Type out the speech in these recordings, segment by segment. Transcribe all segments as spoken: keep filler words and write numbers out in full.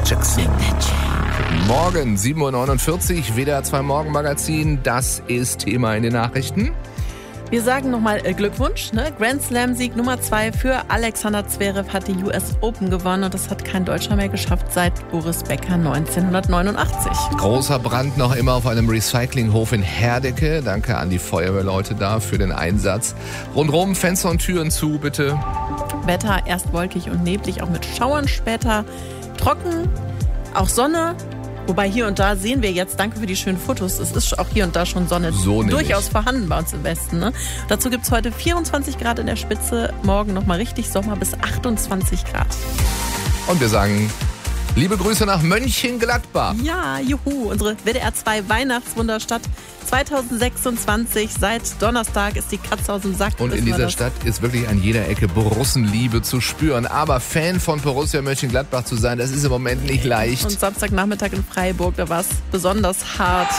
Jackson. Guten Morgen, sieben Uhr neunundvierzig, W D R zwei Morgenmagazin. Das ist Thema in den Nachrichten. Wir sagen nochmal äh, Glückwunsch. Ne? Grand Slam-Sieg Nummer zwei für Alexander Zverev hat die U S Open gewonnen und das hat kein Deutscher mehr geschafft seit Boris Becker neunzehnhundertneunundachtzig. Großer Brand noch immer auf einem Recyclinghof in Herdecke. Danke an die Feuerwehrleute da für den Einsatz. Rundherum Fenster und Türen zu, bitte. Wetter erst wolkig und neblig, auch mit Schauern später. Trocken, auch Sonne. Wobei hier und da sehen wir jetzt, danke für die schönen Fotos, es ist auch hier und da schon Sonne so durchaus vorhanden bei uns im Westen. Ne? Dazu gibt es heute vierundzwanzig Grad in der Spitze, morgen nochmal richtig Sommer bis achtundzwanzig Grad. Und wir sagen liebe Grüße nach Mönchengladbach. Ja, juhu, unsere W D R zwei Weihnachtswunderstadt zweitausendsechsundzwanzig. Seit Donnerstag ist die Katze aus dem Sack. Und in dieser Stadt ist wirklich an jeder Ecke Borussenliebe zu spüren. Aber Fan von Borussia Mönchengladbach zu sein, das ist im Moment nicht leicht. Und Samstagnachmittag in Freiburg, da war es besonders hart.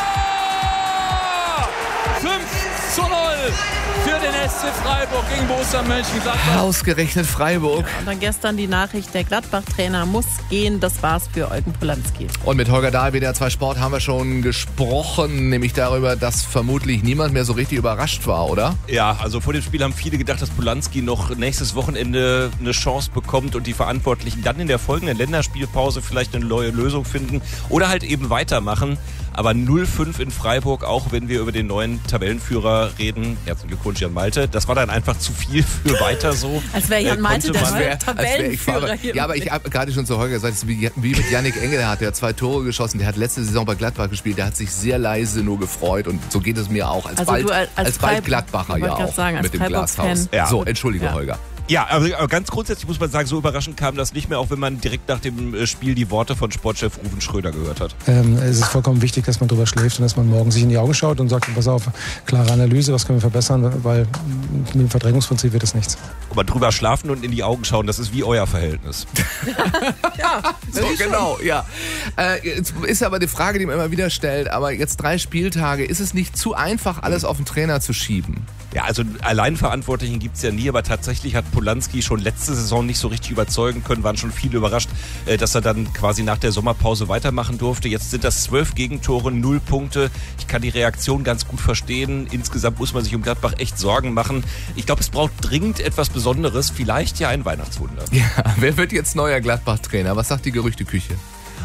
fünf zu null für den S C Freiburg gegen Borussia Mönchengladbach. Ausgerechnet Freiburg. Ja, und dann gestern die Nachricht, der Gladbach-Trainer muss gehen. Das war's für Eugen Polanski. Und mit Holger Dahl, W D R zwei Sport, haben wir schon gesprochen, nämlich darüber, dass vermutlich niemand mehr so richtig überrascht war, oder? Ja, also vor dem Spiel haben viele gedacht, dass Polanski noch nächstes Wochenende eine Chance bekommt und die Verantwortlichen dann in der folgenden Länderspielpause vielleicht eine neue Lösung finden oder halt eben weitermachen. Aber null fünf in Freiburg, auch wenn wir über den neuen Tabellenführer reden. Herzlichen Glückwunsch, Jan Malte. Das war dann einfach zu viel für weiter so. Als wäre Jan Malte der neue Tabellenführer hier. Ja, aber ich habe gerade schon zu Holger gesagt, es ist wie, wie mit Yannick Engelhardt, der hat zwei Tore geschossen. Der hat letzte Saison bei Gladbach gespielt. Der hat sich sehr leise nur gefreut. Und so geht es mir auch. Als, also bald, als, als bald Gladbacher ja auch. Sagen, als mit dem Glashaus. Ja. So, entschuldige ja. Holger. Ja, aber ganz grundsätzlich muss man sagen, so überraschend kam das nicht mehr, auch wenn man direkt nach dem Spiel die Worte von Sportchef Ruven Schröder gehört hat. Ähm, es ist vollkommen wichtig, dass man drüber schläft und dass man morgen sich in die Augen schaut und sagt, pass auf, klare Analyse, was können wir verbessern, weil mit dem Verdrängungsprinzip wird es nichts. Aber drüber schlafen und in die Augen schauen, das ist wie euer Verhältnis. Ja, so genau, ja. Äh, jetzt ist aber die Frage, die man immer wieder stellt, aber jetzt drei Spieltage, ist es nicht zu einfach, alles auf den Trainer zu schieben? Ja, also Alleinverantwortlichen gibt's ja nie, aber tatsächlich hat Polanski schon letzte Saison nicht so richtig überzeugen können, waren schon viele überrascht, dass er dann quasi nach der Sommerpause weitermachen durfte. Jetzt sind das zwölf Gegentore, null Punkte. Ich kann die Reaktion ganz gut verstehen. Insgesamt muss man sich um Gladbach echt Sorgen machen. Ich glaube, es braucht dringend etwas Besonderes, vielleicht ja ein Weihnachtswunder. Ja, wer wird jetzt neuer Gladbach-Trainer? Was sagt die Gerüchteküche?